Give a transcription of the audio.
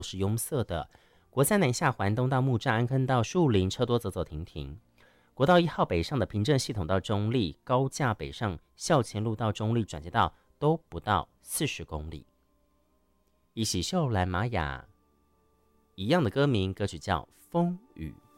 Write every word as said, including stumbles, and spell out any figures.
是拥塞的。国三南下环东到木栅安坑到树林，车多走走停停。国道一号北上的平镇系统到中立，高架北上校前路到中立转接道都不到四十公里。一喜秀蓝玛雅一样的歌名，歌曲叫《风雨》。